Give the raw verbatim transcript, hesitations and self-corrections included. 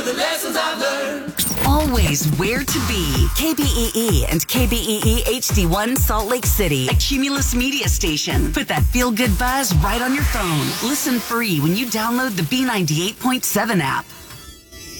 The lessons I've learned. Always where to be. K B E E and K B E E H D one Salt Lake City. A Cumulus media station. Put that feel-good buzz right on your phone. Listen free when you download the B ninety-eight point seven app.